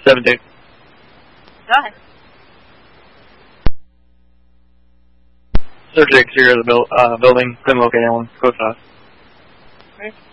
17. Go ahead. Search the exterior of the building, couldn't locate anyone. Code 5. Great.